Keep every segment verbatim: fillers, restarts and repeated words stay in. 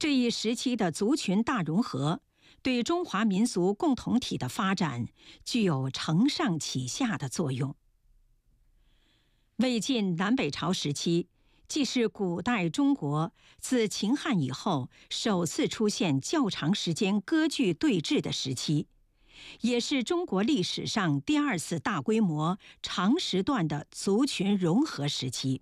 这一时期的族群大融合，对中华民族共同体的发展具有承上启下的作用。魏晋南北朝时期，既是古代中国自秦汉以后首次出现较长时间割据对峙的时期，也是中国历史上第二次大规模长时段的族群融合时期。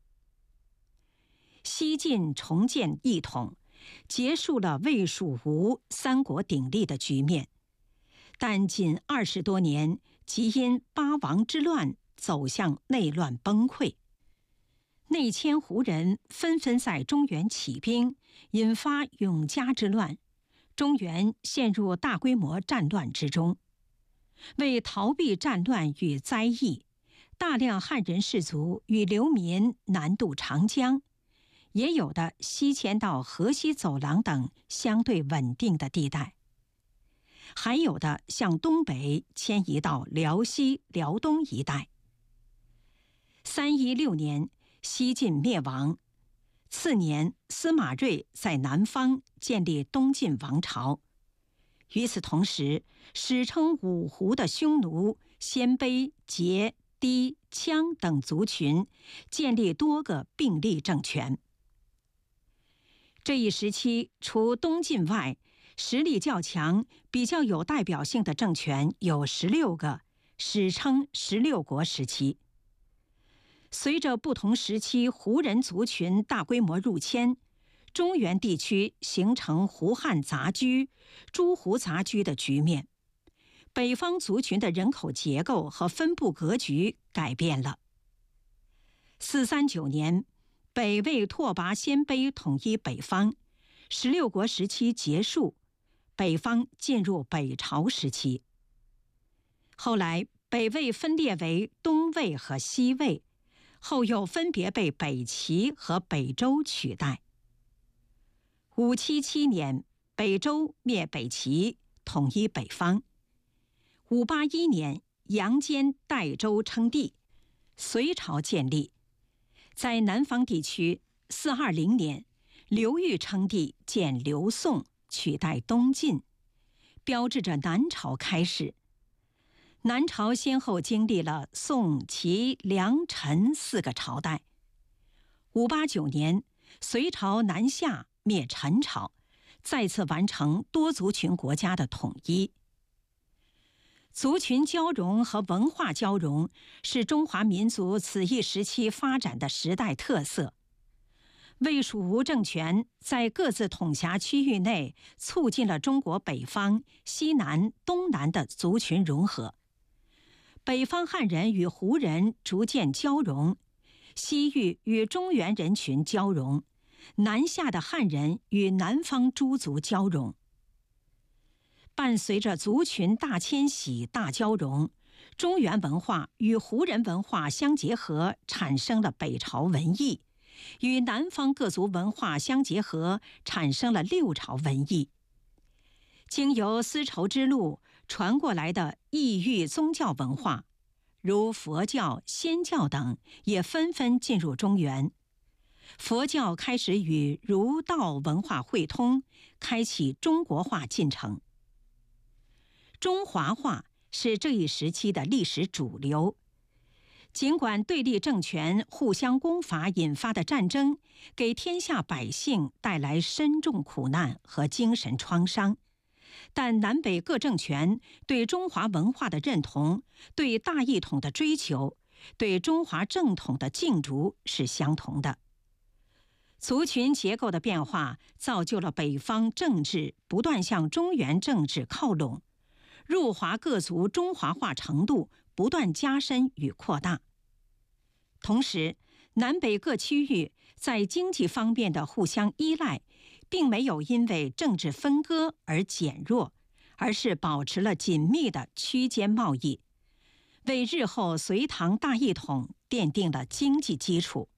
西晋重建一统，结束了魏蜀吴三国鼎立的局面，但仅二十多年即因八王之乱走向内乱崩溃。内迁胡人纷纷在中原起兵，引发永嘉之乱，中原陷入大规模战乱之中。为逃避战乱与灾疫，大量汉人士族与流民南渡长江，也有的西迁到河西走廊等相对稳定的地带，还有的向东北迁移到辽西、辽东一带。三一六年，西晋灭亡，次年司马睿在南方建立东晋王朝。与此同时，史称五胡的匈奴、鲜卑、羯、氐、羌等族群建立多个并立政权。这一时期，除东晋外，实力较强、比较有代表性的政权有十六个，史称十六国时期。随着不同时期胡人族群大规模入迁，中原地区形成胡汉杂居、诸胡杂居的局面，北方族群的人口结构和分布格局改变了。四三九年，北魏拓跋鲜卑统一北方，十六国时期结束，北方进入北朝时期。后来，北魏分裂为东魏和西魏，后又分别被北齐和北周取代。五七七年，北周灭北齐，统一北方。五八一年，杨坚代周称帝，隋朝建立。在南方地区，四二零年，刘裕称帝，建刘宋，取代东晋，标志着南朝开始。南朝先后经历了宋、齐、梁、陈四个朝代。五八九年，隋朝南下灭陈朝，再次完成多族群国家的统一。族群交融和文化交融是中华民族此一时期发展的时代特色。魏蜀吴政权在各自统辖区域内促进了中国北方、西南、东南的族群融合。北方汉人与胡人逐渐交融，西域与中原人群交融，南下的汉人与南方诸族交融。伴随着族群大迁徙、大交融，中原文化与胡人文化相结合，产生了北朝文艺；与南方各族文化相结合，产生了六朝文艺。经由丝绸之路传过来的异域宗教文化，如佛教、仙教等，也纷纷进入中原。佛教开始与儒道文化汇通，开启中国化进程。中华化是这一时期的历史主流。尽管对立政权互相攻伐引发的战争，给天下百姓带来深重苦难和精神创伤，但南北各政权对中华文化的认同、对大一统的追求、对中华正统的敬逐是相同的。族群结构的变化造就了北方政治不断向中原政治靠拢，入华各族中华化程度不断加深与扩大。同时，南北各区域在经济方面的互相依赖，并没有因为政治分割而减弱，而是保持了紧密的区间贸易，为日后隋唐大一统奠定了经济基础。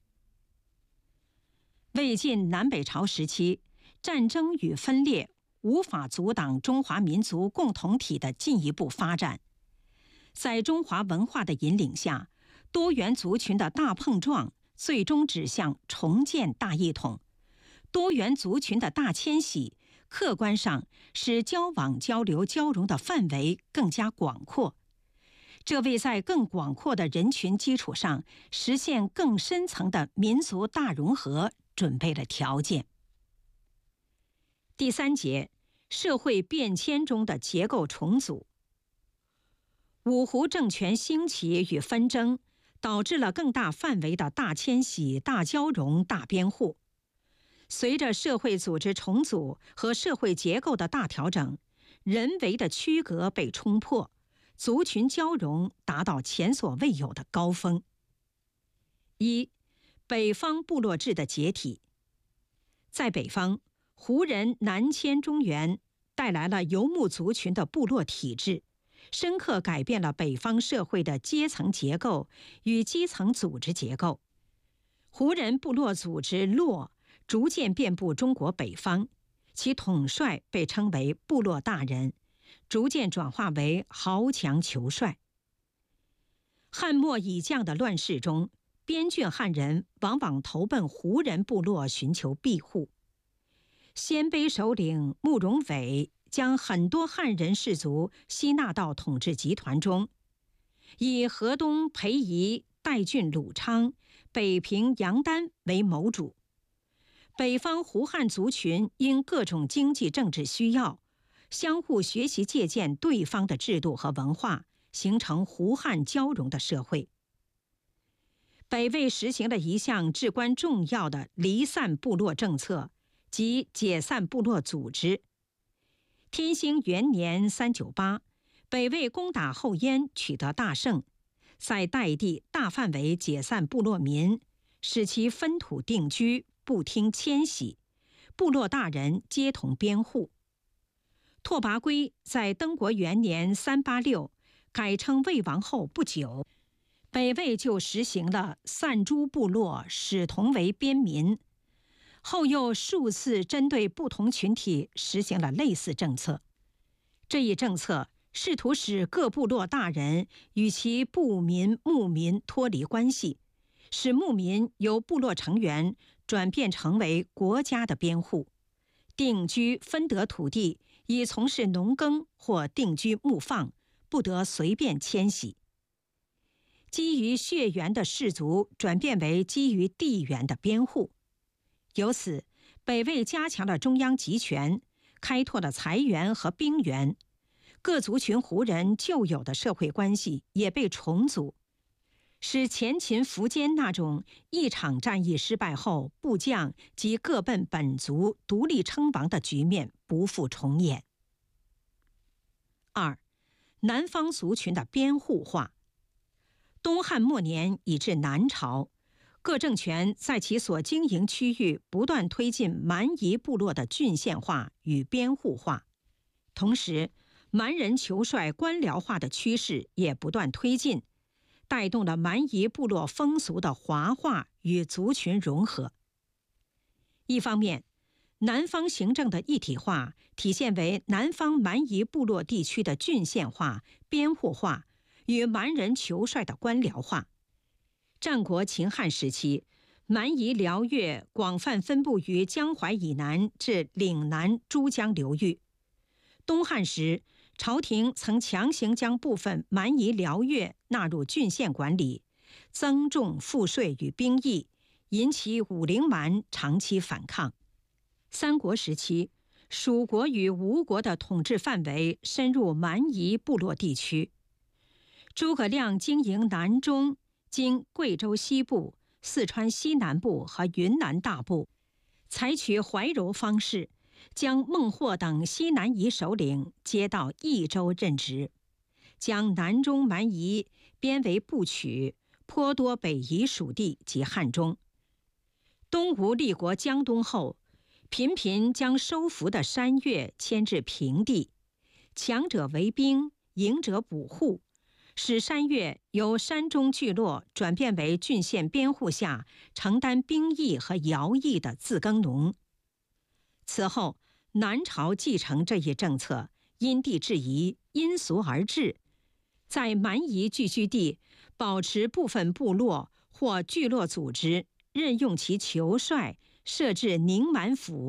魏晋南北朝时期，战争与分裂无法阻挡中华民族共同体的进一步发展。在中华文化的引领下，多元族群的大碰撞最终指向重建大一统， 多元族群的大迁徙，客观上使交往、交流、交融的范围更加广阔。这为在更广阔的人群基础上实现更深层的民族大融合准备了条件。第三节，社会变迁中的结构重组。五胡政权兴起与纷争，导致了更大范围的大迁徙、大交融、大编户。随着社会组织重组和社会结构的大调整，人为的区隔被冲破，族群交融达到前所未有的高峰。一、北方部落制的解体。在北方，胡人南迁中原，带来了游牧族群的部落体制，深刻改变了北方社会的阶层结构与基层组织结构。胡人部落组织落逐渐遍布中国北方，其统帅被称为部落大人，逐渐转化为豪强酋帅。汉末以降的乱世中，边郡汉人往往投奔胡人部落寻求庇护。鲜卑首领慕容伟将很多汉人氏族吸纳到统治集团中，以河东裴仪、代郡鲁昌、北平杨丹为谋主。北方胡汉族群因各种经济政治需要，相互学习借鉴对方的制度和文化，形成胡汉交融的社会。北魏实行了一项至关重要的离散部落政策，即解散部落组织。天兴元年三九八，北魏攻打后燕，取得大胜，在代地大范围解散部落民，使其分土定居，不听迁徙，部落大人皆同编户。拓跋圭在登国元年三八六改称魏王后不久，北魏就实行了散诸部落，使同为边民。后又数次针对不同群体实行了类似政策。这一政策试图使各部落大人与其部民、牧民脱离关系，使牧民由部落成员转变成为国家的边户，定居分得土地，以从事农耕或定居牧放，不得随便迁徙。基于血缘的氏族转变为基于地缘的边户。由此，北魏加强了中央集权，开拓了财源和兵源，各族群胡人旧有的社会关系也被重组，使前秦苻坚那种一场战役失败后部将及各奔本族独立称王的局面不复重演。二、南方族群的边户化。东汉末年以至南朝，各政权在其所经营区域不断推进蛮夷部落的郡县化与边户化，同时蛮人酋帅官僚化的趋势也不断推进，带动了蛮夷部落风俗的华化与族群融合。一方面，南方行政的一体化体现为南方蛮夷部落地区的郡县化、边户化与蛮人酋帅的官僚化。战国秦汉时期，蛮夷辽越广泛分布于江淮以南至岭南珠江流域。东汉时，朝廷曾强行将部分蛮夷辽越纳入郡县管理，增重赋税与兵役，引起武陵蛮长期反抗。三国时期，蜀国与吴国的统治范围深入蛮夷部落地区。诸葛亮经营南中，经贵州西部、四川西南部和云南大部，采取怀柔方式，将孟获等西南夷首领接到益州任职，将南中蛮夷编为部曲，颇多北夷属地及汉中。东吴立国江东后，频频将收服的山越迁至平地，强者为兵，赢者捕户，使山越由山中聚落转变为郡县编户下承担兵役和徭役的自耕农。此后，南朝继承这一政策，因地制宜，因俗而治，在蛮夷聚居地保持部分部落或聚落组织，任用其酋帅， 设置宁满府